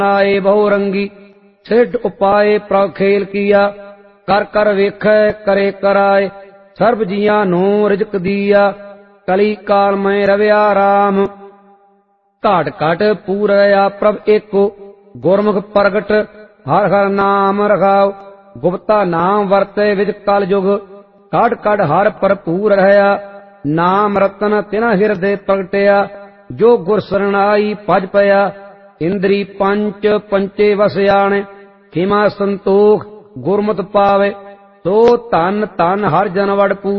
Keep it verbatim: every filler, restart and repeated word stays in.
आए बहुरंगी सिद्ध उपाय प्रभ खेल किया कर कर वेखै करे कराए सर्ब जिया नो रिजक दिया कली काल में रव्या राम घाट घाट पूरया प्रभ एको गुरमुख प्रगट हर हर नाम रखाओ गुप्ता नाम वरते विज कल जुग काट काट हर भरपूर रहया नाम रतन तिना हिरदे प्रगटया जो गुर शरण आई भज पया इंद्री पंच पंचे वसयाण खिमा संतोख गुरमत पावे तो धन धन हर जन वड़